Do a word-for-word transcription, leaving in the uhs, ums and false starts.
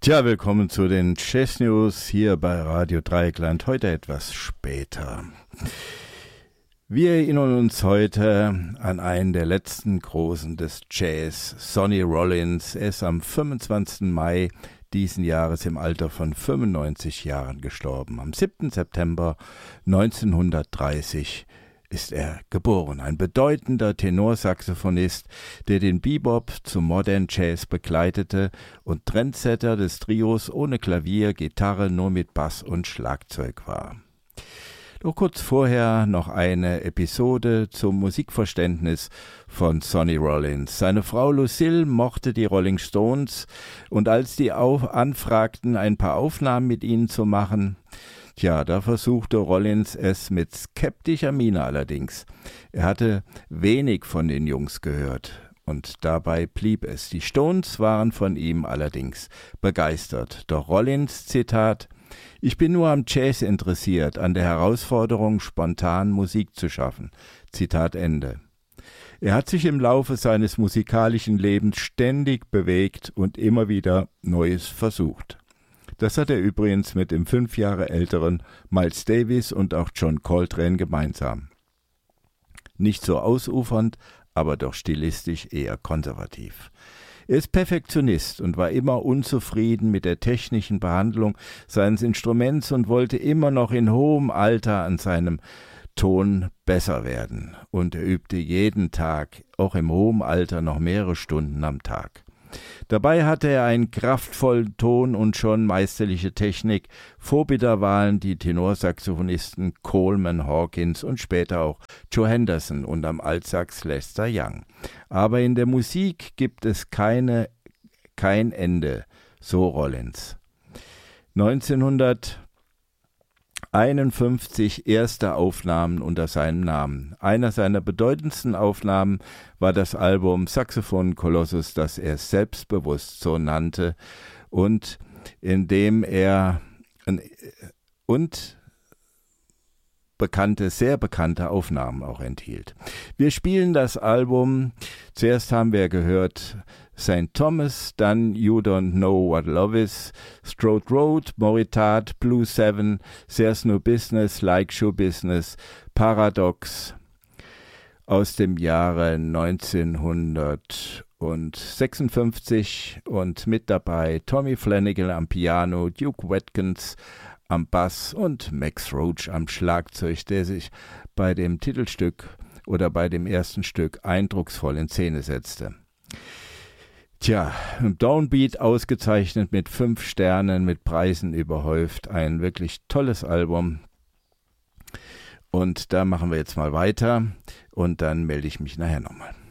Tja, willkommen zu den Jazz News hier bei Radio Dreieckland, heute etwas später. Wir erinnern uns heute an einen der letzten Großen des Jazz, Sonny Rollins. Er ist am fünfundzwanzigsten Mai diesen Jahres im Alter von fünfundneunzig Jahren gestorben. Am siebten September neunzehnhundertdreißig ist er geboren. Ein bedeutender Tenorsaxophonist, der den Bebop zum Modern Jazz begleitete und Trendsetter des Trios ohne Klavier, Gitarre, nur mit Bass und Schlagzeug war. Doch kurz vorher noch eine Episode zum Musikverständnis von Sonny Rollins. Seine Frau Lucille mochte die Rolling Stones und als die auf anfragten, ein paar Aufnahmen mit ihnen zu machen, tja, da versuchte Rollins es mit skeptischer Miene allerdings. Er hatte wenig von den Jungs gehört und dabei blieb es. Die Stones waren von ihm allerdings begeistert. Doch Rollins, Zitat, »Ich bin nur am Jazz interessiert, an der Herausforderung, spontan Musik zu schaffen.« Zitat Ende. Er hat sich im Laufe seines musikalischen Lebens ständig bewegt und immer wieder Neues versucht. Das hat er übrigens mit dem fünf Jahre älteren Miles Davis und auch John Coltrane gemeinsam. Nicht so ausufernd, aber doch stilistisch eher konservativ. Er ist Perfektionist und war immer unzufrieden mit der technischen Behandlung seines Instruments und wollte immer noch in hohem Alter an seinem Ton besser werden. Und er übte jeden Tag, auch im hohen Alter, noch mehrere Stunden am Tag. Dabei hatte er einen kraftvollen Ton und schon meisterliche Technik, Vorbilder waren die Tenorsaxophonisten Coleman Hawkins und später auch Joe Henderson und am Altsax Lester Young. Aber in der Musik gibt es keine, kein Ende, so Rollins. neunzehnhunderteinundfünfzig erste Aufnahmen unter seinem Namen. Einer seiner bedeutendsten Aufnahmen war das Album Saxophon Colossus, das er selbstbewusst so nannte und in dem er und bekannte, sehr bekannte Aufnahmen auch enthielt. Wir spielen das Album, zuerst haben wir gehört Saint Thomas, dann You Don't Know What Love Is, Strode Road, Moritat, Blue Seven, There's No Business, Like Show Business, Paradox aus dem Jahre neunzehnhundertsechsundfünfzig und mit dabei Tommy Flanagan am Piano, Duke Watkins am Bass und Max Roach am Schlagzeug, der sich bei dem Titelstück oder bei dem ersten Stück eindrucksvoll in Szene setzte. Tja, Downbeat ausgezeichnet mit fünf Sternen, mit Preisen überhäuft, ein wirklich tolles Album. Und da machen wir jetzt mal weiter und dann melde ich mich nachher nochmal.